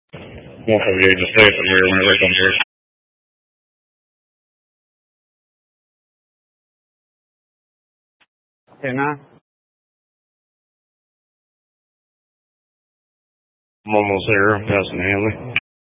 Won't have you just stay at the rear whenever it comes here. Okay, now? I'm almost there. I'm passing Hanley.